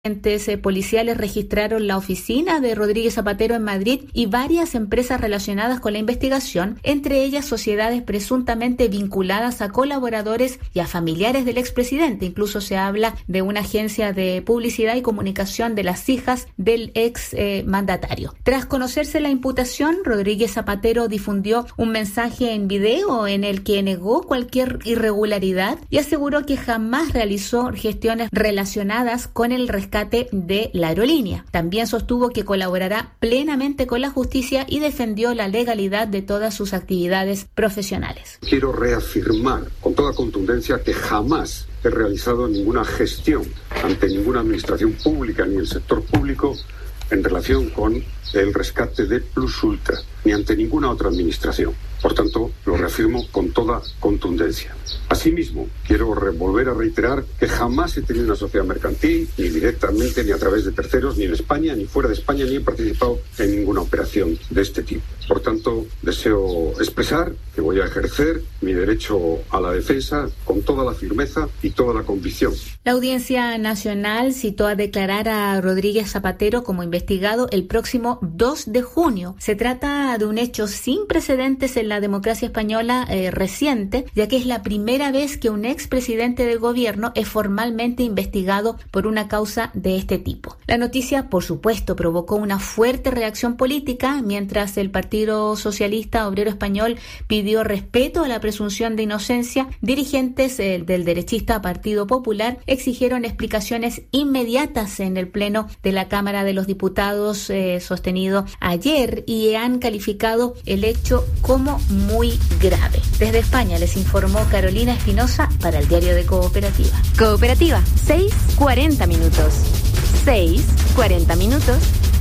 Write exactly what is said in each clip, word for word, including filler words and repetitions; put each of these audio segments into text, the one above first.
Agentes policiales registraron la oficina de Rodríguez Zapatero en Madrid y varias empresas relacionadas con la investigación, entre ellas sociedades presuntamente vinculadas a colaboradores y a familiares del expresidente. Incluso se habla de una agencia de publicidad y comunicación de las hijas del ex eh, mandatario. Tras conocerse la imputación, Rodríguez Zapatero difundió un mensaje en video en el que negó cualquier irregularidad y aseguró que jamás realizó gestiones relacionadas con el rescate de la aerolínea. También sostuvo que colaborará plenamente con la justicia y defendió la legalidad de todas sus actividades profesionales. Quiero reafirmar con toda contundencia que jamás he realizado ninguna gestión ante ninguna administración pública ni el sector público en relación con el rescate de Plus Ultra, ni ante ninguna otra administración. Por tanto, lo reafirmo con toda contundencia. Asimismo, quiero re- volver a reiterar que jamás he tenido una sociedad mercantil, ni directamente, ni a través de terceros, ni en España, ni fuera de España, ni he participado en ninguna operación de este tipo. Por tanto, deseo expresar que voy a ejercer mi derecho a la defensa con toda la firmeza y toda la convicción. La Audiencia Nacional citó a declarar a Rodríguez Zapatero como investigado el próximo dos de junio. Se trata de un hecho sin precedentes en la democracia española eh, reciente, ya que es la primera vez que un expresidente del gobierno es formalmente investigado por una causa de este tipo. La noticia, por supuesto, provocó una fuerte reacción política, mientras el Partido Socialista Obrero Español pidió respeto a la presunción de inocencia. Dirigentes eh, del derechista Partido Popular exigieron explicaciones inmediatas en el Pleno de la Cámara de los Diputados eh, sostenido ayer y han calificado el hecho como muy grave. Desde España les informó Carolina Espinosa para el Diario de Cooperativa. Cooperativa, seis cuarenta minutos. seis cuarenta minutos.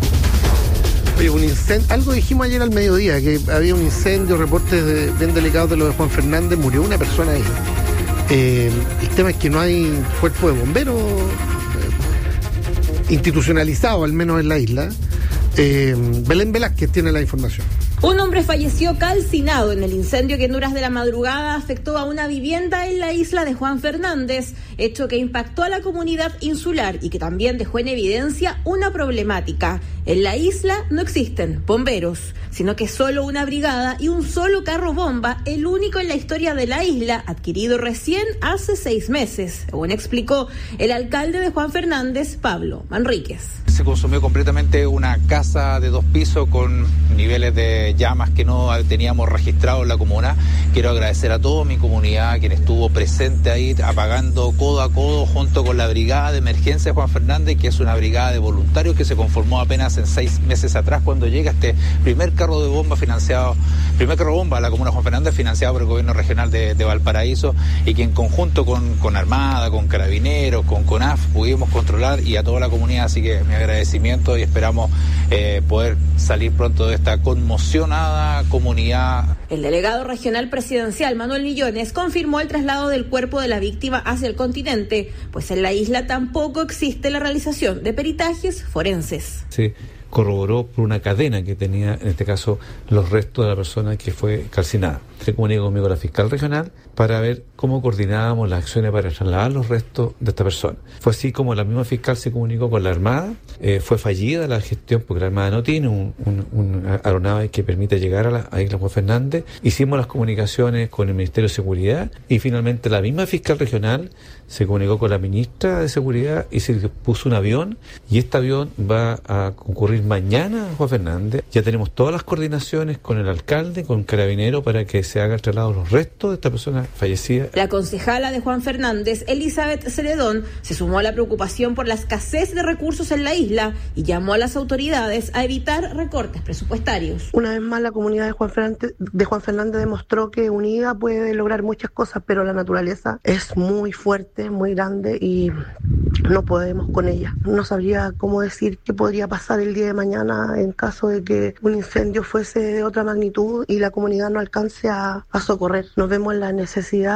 Oye, un incendio, algo dijimos ayer al mediodía, que había un incendio, reportes de, bien delicados de lo de Juan Fernández, murió una persona ahí. Eh, el tema es que no hay cuerpo de bomberos eh, institucionalizado, al menos en la isla. Eh, Belén Velázquez tiene la información. Un hombre falleció calcinado en el incendio que en horas de la madrugada afectó a una vivienda en la isla de Juan Fernández, hecho que impactó a la comunidad insular y que también dejó en evidencia una problemática. En la isla no existen bomberos, sino que solo una brigada y un solo carro bomba, el único en la historia de la isla, adquirido recién hace seis meses, según explicó el alcalde de Juan Fernández, Pablo Manríquez. Se consumió completamente una casa de dos pisos con niveles de llamas que no teníamos registrado en la comuna. Quiero agradecer a toda mi comunidad, quien estuvo presente ahí apagando codo a codo junto con la brigada de emergencia de Juan Fernández, que es una brigada de voluntarios que se conformó apenas en seis meses atrás, cuando llega este primer carro de bomba financiado, primer carro de bomba a la comuna de Juan Fernández, financiado por el gobierno regional de, de Valparaíso, y que en conjunto con, con Armada, con Carabineros, con CONAF, pudimos controlar, y a toda la comunidad, así que mi agradecimiento y esperamos eh, poder salir pronto de esta conmocionada comunidad. El delegado regional presidencial Manuel Millones confirmó el traslado del cuerpo de la víctima hacia el continente, pues en la isla tampoco existe la realización de peritajes forenses. Sí. Corroboró por una cadena que tenía, en este caso, los restos de la persona que fue calcinada. Se comunicó conmigo la fiscal regional para ver cómo coordinábamos las acciones para trasladar los restos de esta persona. Fue así como la misma fiscal se comunicó con la Armada. Eh, fue fallida la gestión porque la Armada no tiene un, un, un aeronave que permita llegar a la a Isla Juan Fernández. Hicimos las comunicaciones con el Ministerio de Seguridad y finalmente la misma fiscal regional se comunicó con la ministra de Seguridad y se puso un avión, y este avión va a concurrir mañana a Juan Fernández. Ya tenemos todas las coordinaciones con el alcalde, con Carabineros, para que se haga el traslado de los restos de esta persona fallecida. La concejala de Juan Fernández, Elizabeth Celedón, se sumó a la preocupación por la escasez de recursos en la isla y llamó a las autoridades a evitar recortes presupuestarios. Una vez más, la comunidad de Juan Fernández, de Juan Fernández demostró que unida puede lograr muchas cosas, pero la naturaleza es muy fuerte, muy grande, y no podemos con ella. No sabría cómo decir qué podría pasar el día de mañana en caso de que un incendio fuese de otra magnitud y la comunidad no alcance a, a socorrer. Nos vemos en la necesidad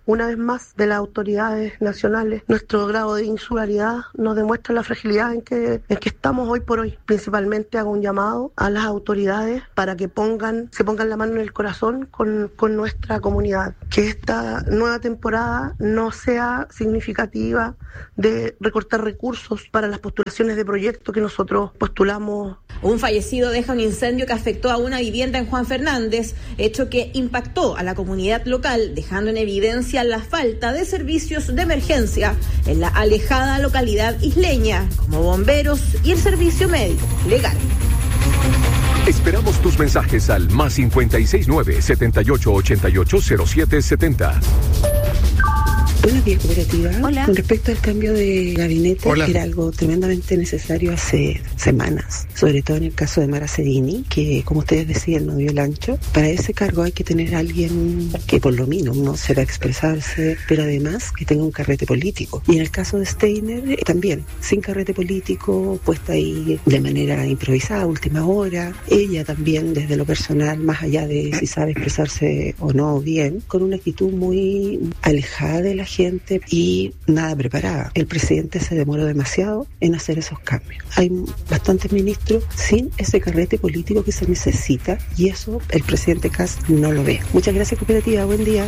una vez más de las autoridades nacionales. Nuestro grado de insularidad nos demuestra la fragilidad en que, en que estamos hoy por hoy. Principalmente hago un llamado a las autoridades para que pongan, se pongan la mano en el corazón con, con nuestra comunidad. Que esta nueva temporada no sea significativa de recortar recursos para las postulaciones de proyectos que nosotros postulamos. Un fallecido deja un incendio que afectó a una vivienda en Juan Fernández, hecho que impactó a la comunidad local, dejando en evidencia la falta de servicios de emergencia en la alejada localidad isleña, como bomberos y el servicio médico legal. Esperamos tus mensajes al más cincuenta y seis nueve, setenta y ocho ochenta y ocho cero siete setenta. Buenos días, cooperativa. Hola. Con respecto al cambio de gabinete, Hola. era algo tremendamente necesario hace semanas, sobre todo en el caso de Mara Sedini, que como ustedes decían no dio el ancho. Para ese cargo hay que tener a alguien que por lo mínimo sepa expresarse, pero además que tenga un carrete político. Y en el caso de Steiner, eh, también, sin carrete político, puesta ahí de manera improvisada, última hora. Ella también, desde lo personal, más allá de si sabe expresarse o no bien, con una actitud muy alejada de la gente y nada preparada. El presidente se demoró demasiado en hacer esos cambios. Hay bastantes ministros sin ese carrete político que se necesita y eso el presidente Kast no lo ve. Muchas gracias, cooperativa. Buen día.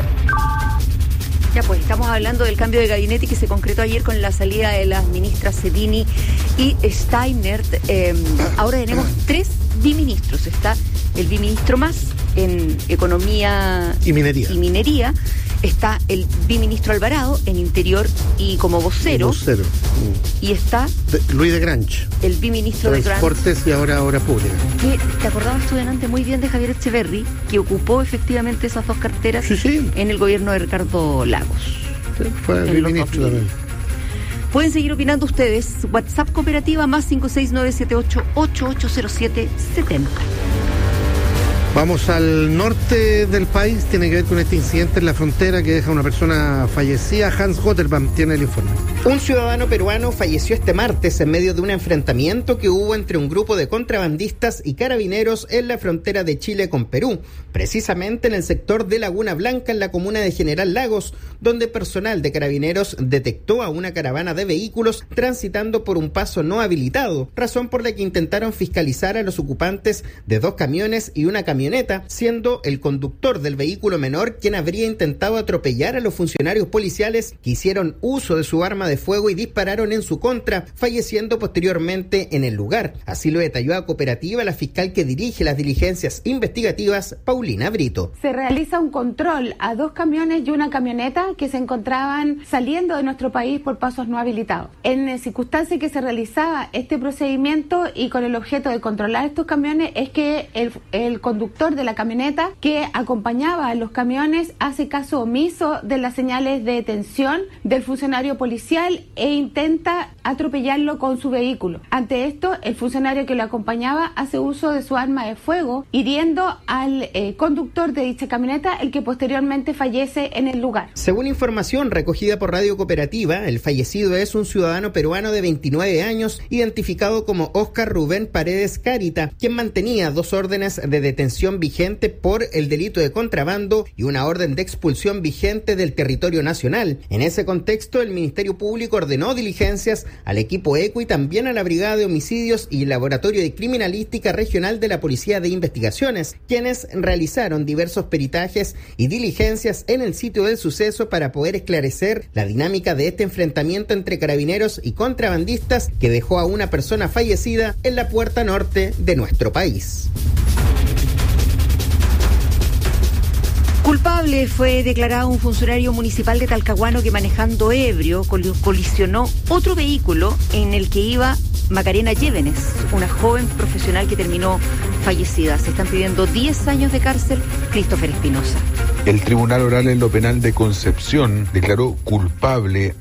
Ya pues, estamos hablando del cambio de gabinete que se concretó ayer con la salida de las ministras Sedini y Steiner. Eh, ahora tenemos tres biministros. Está el biministro más en Economía Y minería. y minería. Está el biministro Alvarado en Interior y como vocero. Vocero. Mm. Y está De- Luis de Granch. el biministro de Gran. Transportes y ahora Obra Pública. Que te acordabas tú delante muy bien de Javier Echeverry, que ocupó efectivamente esas dos carteras Sí, sí. en el gobierno de Ricardo Lagos. Sí, fue En el los ministro dos mil. también. Pueden seguir opinando ustedes. WhatsApp cooperativa más cinco seis nueve siete ocho ocho ocho cero siete siete cero. Vamos al norte del país, tiene que ver con este incidente en la frontera que deja a una persona fallecida. Hans Gotterbaum tiene el informe. Un ciudadano peruano falleció este martes en medio de un enfrentamiento que hubo entre un grupo de contrabandistas y carabineros en la frontera de Chile con Perú, precisamente en el sector de Laguna Blanca, en la comuna de General Lagos, donde personal de carabineros detectó a una caravana de vehículos transitando por un paso no habilitado, razón por la que intentaron fiscalizar a los ocupantes de dos camiones y una camioneta, siendo el conductor del vehículo menor quien habría intentado atropellar a los funcionarios policiales que hicieron uso de su arma de fuego y dispararon en su contra, falleciendo posteriormente en el lugar. Así lo detalló a Cooperativa la fiscal que dirige las diligencias investigativas, Paulina Brito. Se realiza un control a dos camiones y una camioneta que se encontraban saliendo de nuestro país por pasos no habilitados. En circunstancia que se realizaba este procedimiento y con el objeto de controlar estos camiones es que el, el conductor de la camioneta que acompañaba a los camiones hace caso omiso de las señales de detención del funcionario policial e intenta atropellarlo con su vehículo. Ante esto, el funcionario que lo acompañaba hace uso de su arma de fuego, hiriendo al eh, conductor de dicha camioneta, el que posteriormente fallece en el lugar. Según información recogida por Radio Cooperativa, el fallecido es un ciudadano peruano de veintinueve años, identificado como Óscar Rubén Paredes Carita, quien mantenía dos órdenes de detención vigente por el delito de contrabando y una orden de expulsión vigente del territorio nacional. En ese contexto, el Ministerio Público ordenó diligencias al equipo ECO y también a la Brigada de Homicidios y el Laboratorio de Criminalística Regional de la Policía de Investigaciones, quienes realizaron diversos peritajes y diligencias en el sitio del suceso para poder esclarecer la dinámica de este enfrentamiento entre carabineros y contrabandistas que dejó a una persona fallecida en la puerta norte de nuestro país. Culpable fue declarado un funcionario municipal de Talcahuano que, manejando ebrio, col- colisionó otro vehículo en el que iba Macarena Llévenes, una joven profesional que terminó fallecida. Se están pidiendo diez años de cárcel. Christopher Espinosa. El Tribunal Oral en lo Penal de Concepción declaró culpable a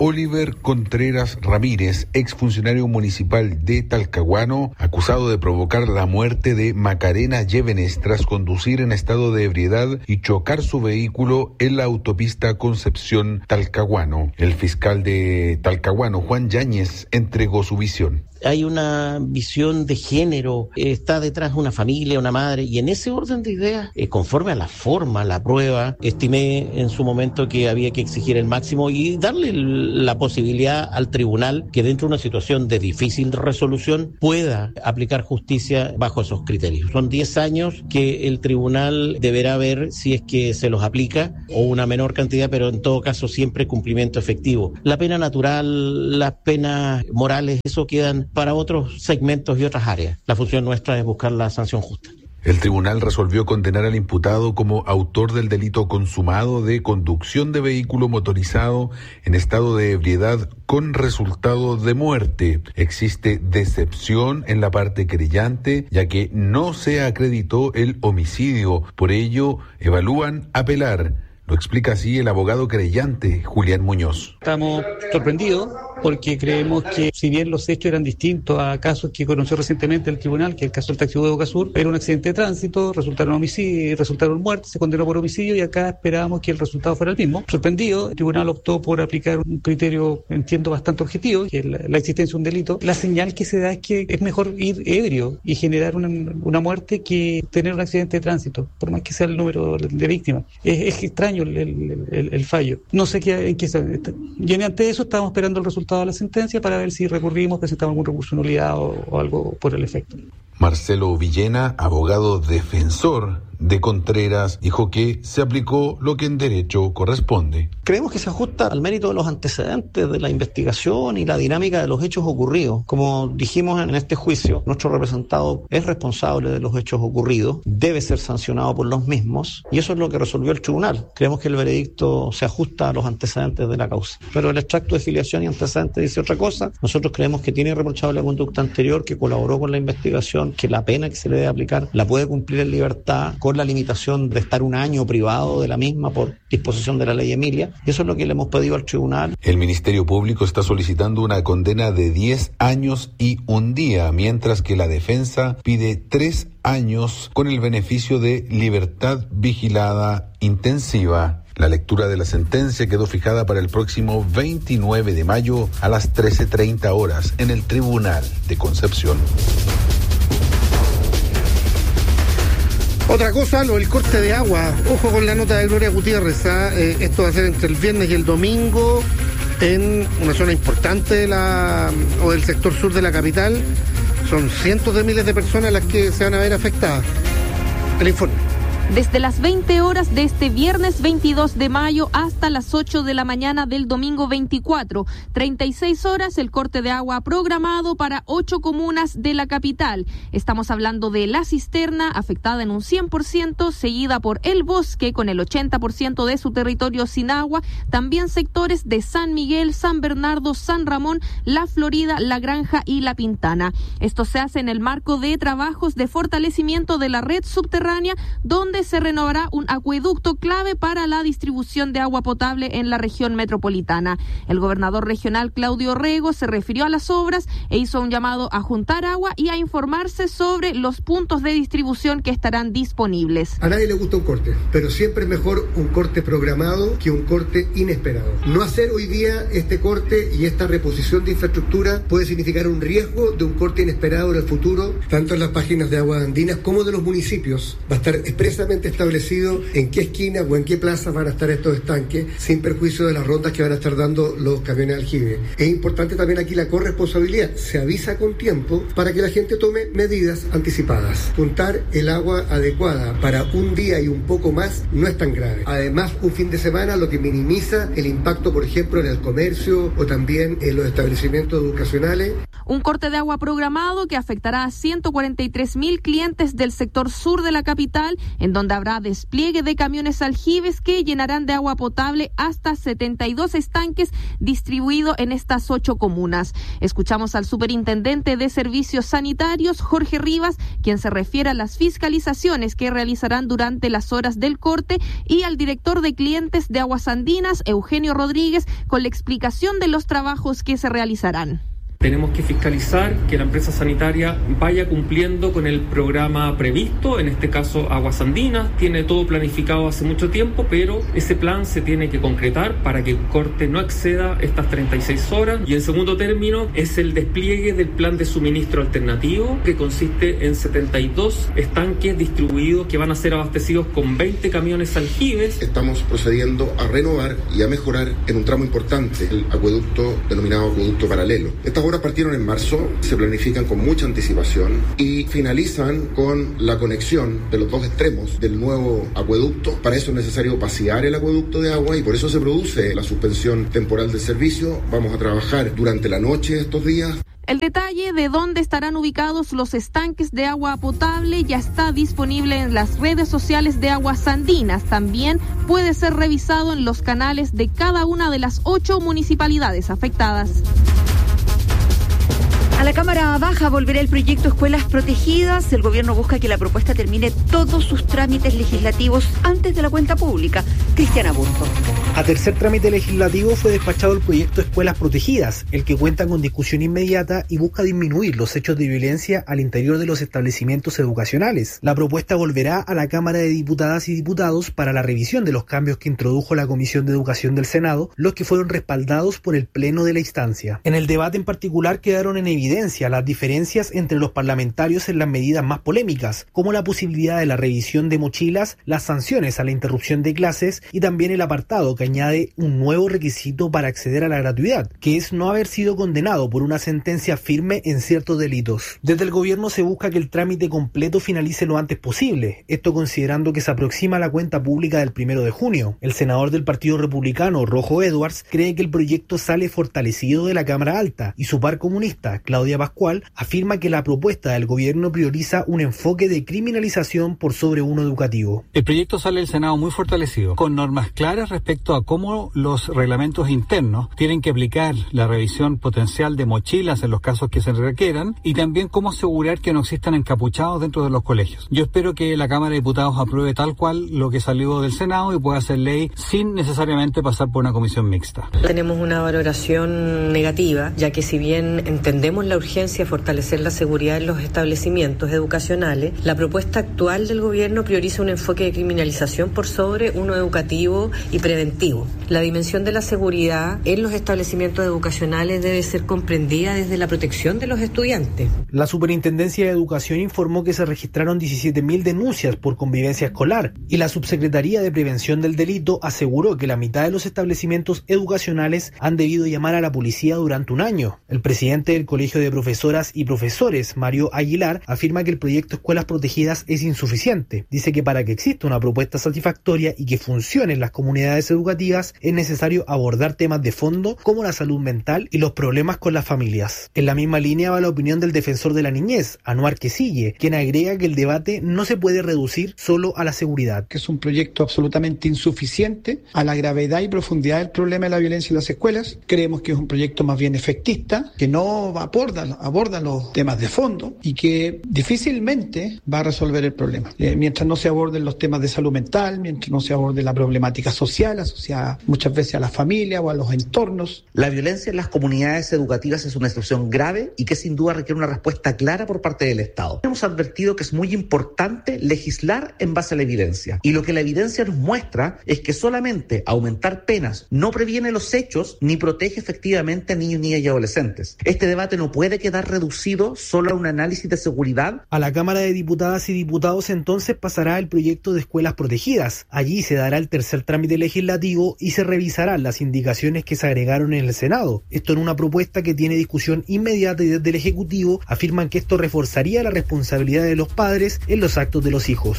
Oliver Contreras Ramírez, exfuncionario municipal de Talcahuano, acusado de provocar la muerte de Macarena Llévenes tras conducir en estado de ebriedad y chocar su vehículo en la autopista Concepción-Talcahuano. El fiscal de Talcahuano, Juan Yáñez, entregó su visión. Hay una visión de género, está detrás una familia, una madre, y en ese orden de ideas, eh, conforme a la forma, la prueba, estimé en su momento que había que exigir el máximo y darle la posibilidad al tribunal que dentro de una situación de difícil resolución pueda aplicar justicia bajo esos criterios. Son diez años que el tribunal deberá ver si es que se los aplica o una menor cantidad, pero en todo caso siempre cumplimiento efectivo. La pena natural, las penas morales, eso quedan para otros segmentos y otras áreas. La función nuestra es buscar la sanción justa. El tribunal resolvió condenar al imputado como autor del delito consumado de conducción de vehículo motorizado en estado de ebriedad con resultado de muerte. Existe decepción en la parte querellante, ya que no se acreditó el homicidio. Por ello, evalúan apelar. Lo explica así el abogado querellante, Julián Muñoz. Estamos sorprendidos porque creemos que si bien los hechos eran distintos a casos que conoció recientemente el tribunal, que el caso del taxi de Bocasur, era un accidente de tránsito, resultaron homicidios, resultaron muertes, se condenó por homicidio y acá esperábamos que el resultado fuera el mismo. Sorprendido, el tribunal optó por aplicar un criterio, entiendo, bastante objetivo, que es la, la existencia de un delito. La señal que se da es que es mejor ir ebrio y generar una, una muerte que tener un accidente de tránsito, por más que sea el número de víctimas. Es, es extraño el, el, el, el fallo. No sé qué, en qué está. Y ante eso estábamos esperando el resultado de la sentencia para ver si recurrimos, presentamos algún recurso de nulidad o, o algo por el efecto. Marcelo Villena, abogado defensor de Contreras, dijo que se aplicó lo que en derecho corresponde. Creemos que se ajusta al mérito de los antecedentes de la investigación y la dinámica de los hechos ocurridos. Como dijimos en este juicio, nuestro representado es responsable de los hechos ocurridos, debe ser sancionado por los mismos y eso es lo que resolvió el tribunal. Creemos que el veredicto se ajusta a los antecedentes de la causa. Pero el extracto de filiación y antecedentes dice otra cosa. Nosotros creemos que tiene irreprochable la conducta anterior, que colaboró con la investigación, que la pena que se le debe aplicar la puede cumplir en libertad con la limitación de estar un año privado de la misma por disposición de la ley Emilia. Y eso es lo que le hemos pedido al tribunal. El Ministerio Público está solicitando una condena de diez años y un día, mientras que la defensa pide tres años con el beneficio de libertad vigilada intensiva. La lectura de la sentencia quedó fijada para el próximo veintinueve de mayo a las trece treinta horas en el Tribunal de Concepción. Otra cosa, lo del corte de agua. Ojo con la nota de Gloria Gutiérrez. ¿eh? Esto va a ser entre el viernes y el domingo en una zona importante de la, o del sector sur de la capital. Son cientos de miles de personas las que se van a ver afectadas. El informe. Desde las veinte horas de este viernes veintidós de mayo hasta las ocho de la mañana del domingo veinticuatro, treinta y seis horas el corte de agua programado para ocho comunas de la capital. Estamos hablando de La Cisterna, afectada en un cien por ciento, seguida por El Bosque, con el ochenta por ciento de su territorio sin agua, también sectores de San Miguel, San Bernardo, San Ramón, La Florida, La Granja y La Pintana. Esto se hace en el marco de trabajos de fortalecimiento de la red subterránea, donde se renovará un acueducto clave para la distribución de agua potable en la región metropolitana. El gobernador regional Claudio Rego se refirió a las obras e hizo un llamado a juntar agua y a informarse sobre los puntos de distribución que estarán disponibles. A nadie le gusta un corte, pero siempre es mejor un corte programado que un corte inesperado. No hacer hoy día este corte y esta reposición de infraestructura puede significar un riesgo de un corte inesperado en el futuro, tanto en las páginas de aguas andinas como de los municipios. Va a estar expresamente establecido en qué esquina o en qué plaza van a estar estos estanques, sin perjuicio de las rondas que van a estar dando los camiones de aljibe. Es importante también aquí la corresponsabilidad. Se avisa con tiempo para que la gente tome medidas anticipadas. Juntar el agua adecuada para un día y un poco más no es tan grave. Además, un fin de semana lo que minimiza el impacto, por ejemplo, en el comercio o también en los establecimientos educacionales. Un corte de agua programado que afectará a ciento cuarenta y tres mil clientes del sector sur de la capital, en donde habrá despliegue de camiones aljibes que llenarán de agua potable hasta setenta y dos estanques distribuidos en estas ocho comunas. Escuchamos al superintendente de Servicios Sanitarios, Jorge Rivas, quien se refiere a las fiscalizaciones que realizarán durante las horas del corte, y al director de clientes de Aguas Andinas, Eugenio Rodríguez, con la explicación de los trabajos que se realizarán. Tenemos que fiscalizar que la empresa sanitaria vaya cumpliendo con el programa previsto, en este caso Aguas Andinas, tiene todo planificado hace mucho tiempo, pero ese plan se tiene que concretar para que el corte no exceda estas treinta y seis horas. Y en segundo término es el despliegue del plan de suministro alternativo, que consiste en setenta y dos estanques distribuidos que van a ser abastecidos con veinte camiones aljibes. Estamos procediendo a renovar y a mejorar en un tramo importante el acueducto denominado acueducto paralelo. Estas obras partieron en marzo, se planifican con mucha anticipación y finalizan con la conexión de los dos extremos del nuevo acueducto. Para eso es necesario vaciar el acueducto de agua y por eso se produce la suspensión temporal del servicio. Vamos a trabajar durante la noche estos días. El detalle de dónde estarán ubicados los estanques de agua potable ya está disponible en las redes sociales de Aguas Andinas. También puede ser revisado en los canales de cada una de las ocho municipalidades afectadas. A la Cámara Baja volverá el proyecto Escuelas Protegidas. El gobierno busca que la propuesta termine todos sus trámites legislativos antes de la cuenta pública. Cristian Aburto. A tercer trámite legislativo fue despachado el proyecto Escuelas Protegidas, el que cuenta con discusión inmediata y busca disminuir los hechos de violencia al interior de los establecimientos educacionales. La propuesta volverá a la Cámara de Diputadas y Diputados para la revisión de los cambios que introdujo la Comisión de Educación del Senado, los que fueron respaldados por el Pleno de la instancia. En el debate en particular quedaron en evidencia las diferencias entre los parlamentarios en las medidas más polémicas, como la posibilidad de la revisión de mochilas, las sanciones a la interrupción de clases y también el apartado que añade un nuevo requisito para acceder a la gratuidad, que es no haber sido condenado por una sentencia firme en ciertos delitos. Desde el gobierno se busca que el trámite completo finalice lo antes posible, esto considerando que se aproxima la cuenta pública del primero de junio. El senador del Partido Republicano, Rojo Edwards, cree que el proyecto sale fortalecido de la Cámara Alta y su par comunista, Claudia Pascual, afirma que la propuesta del gobierno prioriza un enfoque de criminalización por sobre uno educativo. El proyecto sale del Senado muy fortalecido, con normas claras respecto a cómo los reglamentos internos tienen que aplicar la revisión potencial de mochilas en los casos que se requieran y también cómo asegurar que no existan encapuchados dentro de los colegios. Yo espero que la Cámara de Diputados apruebe tal cual lo que salió del Senado y pueda hacer ley sin necesariamente pasar por una comisión mixta. Tenemos una valoración negativa, ya que si bien entendemos la urgencia de fortalecer la seguridad en los establecimientos educacionales, la propuesta actual del gobierno prioriza un enfoque de criminalización por sobre uno educativo y preventivo. La dimensión de la seguridad en los establecimientos educacionales debe ser comprendida desde la protección de los estudiantes. La Superintendencia de Educación informó que se registraron diecisiete mil denuncias por convivencia escolar y la Subsecretaría de Prevención del Delito aseguró que la mitad de los establecimientos educacionales han debido llamar a la policía durante un año. El presidente del Colegio de Profesoras y Profesores, Mario Aguilar, afirma que el proyecto Escuelas Protegidas es insuficiente. Dice que para que exista una propuesta satisfactoria y que funcione en las comunidades educativas es necesario abordar temas de fondo como la salud mental y los problemas con las familias. En la misma línea va la opinión del defensor de la niñez, Anuar Quesille, quien agrega que el debate no se puede reducir solo a la seguridad. Que es un proyecto absolutamente insuficiente a la gravedad y profundidad del problema de la violencia en las escuelas. Creemos que es un proyecto más bien efectista, que no aborda, aborda los temas de fondo y que difícilmente va a resolver el problema. Eh, mientras no se aborden los temas de salud mental, mientras no se aborde la problemática social asociada muchas veces a la familia o a los entornos. La violencia en las comunidades educativas es una situación grave y que sin duda requiere una respuesta clara por parte del Estado. Hemos advertido que es muy importante legislar en base a la evidencia y lo que la evidencia nos muestra es que solamente aumentar penas no previene los hechos ni protege efectivamente a niños, niñas y adolescentes. Este debate no puede quedar reducido solo a un análisis de seguridad. A la Cámara de Diputadas y Diputados entonces pasará el proyecto de escuelas protegidas. Allí se dará el tercer trámite legislativo y se revisarán las indicaciones que se agregaron en el Senado. Esto en una propuesta que tiene discusión inmediata y desde el Ejecutivo afirman que esto reforzaría la responsabilidad de los padres en los actos de los hijos.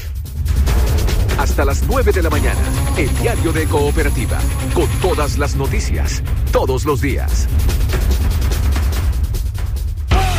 Hasta las nueve de la mañana, el diario de Cooperativa, con todas las noticias, todos los días.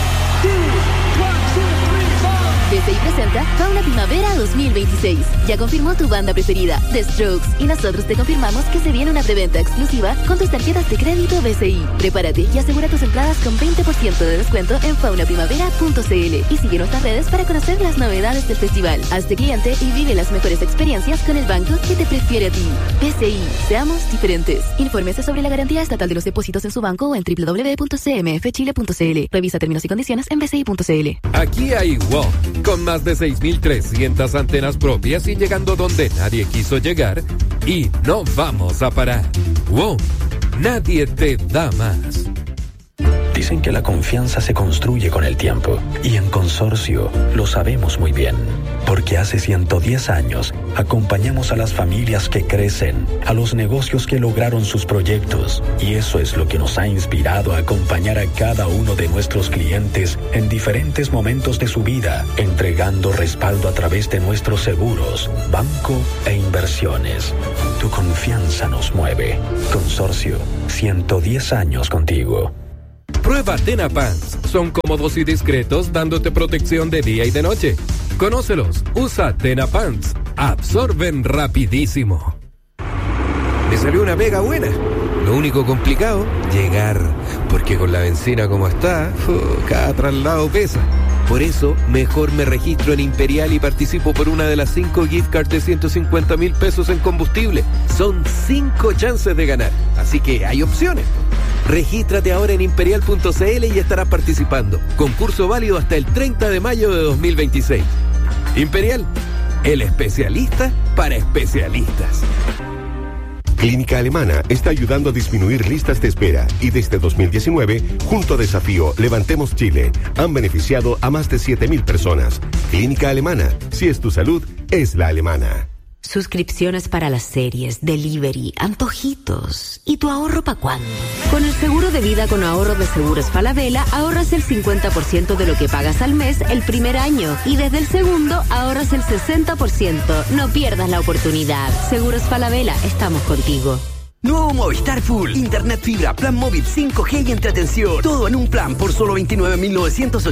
presenta Fauna Primavera dos mil veintiséis. Ya confirmó tu banda preferida, The Strokes, y nosotros te confirmamos que se viene una preventa exclusiva con tus tarjetas de crédito B C I. Prepárate y asegura tus entradas con veinte por ciento de descuento en fauna primavera punto c l y sigue nuestras redes para conocer las novedades del festival. Hazte cliente y vive las mejores experiencias con el banco que te prefiere a ti. B C I, seamos diferentes. Infórmese sobre la garantía estatal de los depósitos en su banco o en doble u doble u doble u punto c m f chile punto c l. Revisa términos y condiciones en b c i punto c l. Aquí hay WOM, con más de seis mil trescientas antenas propias y llegando donde nadie quiso llegar, y no vamos a parar. WOM, nadie te da más. Dicen que la confianza se construye con el tiempo, y en Consorcio lo sabemos muy bien, porque hace ciento diez años acompañamos a las familias que crecen, a los negocios que lograron sus proyectos, y eso es lo que nos ha inspirado a acompañar a cada uno de nuestros clientes en diferentes momentos de su vida, entregando respaldo a través de nuestros seguros, banco e inversiones. Tu confianza nos mueve. Consorcio, ciento diez años contigo. Prueba Tena Pants. Son cómodos y discretos, dándote protección de día y de noche. Conócelos. Usa Tena Pants. Absorben rapidísimo. Me salió una pega buena. Lo único complicado, llegar. Porque con la benzina como está, uh, cada traslado pesa. Por eso, mejor me registro en Imperial y participo por una de las cinco gift cards de ciento cincuenta mil pesos en combustible. Son cinco chances de ganar, así que hay opciones. Regístrate ahora en imperial punto c l y estarás participando. Concurso válido hasta el treinta de mayo de dos mil veintiséis. Imperial, el especialista para especialistas. Clínica Alemana está ayudando a disminuir listas de espera y desde dos mil diecinueve, junto a Desafío Levantemos Chile, han beneficiado a más de siete mil personas. Clínica Alemana, si es tu salud, es la alemana. Suscripciones para las series, delivery, antojitos. ¿Y tu ahorro para cuándo? Con el seguro de vida con ahorro de Seguros Falabella, ahorras el cincuenta por ciento de lo que pagas al mes el primer año. Y desde el segundo, ahorras el sesenta por ciento. No pierdas la oportunidad. Seguros Falabella, estamos contigo. Nuevo Movistar Full. Internet fibra, plan móvil cinco G y entretención. Todo en un plan por solo veintinueve mil novecientos ochenta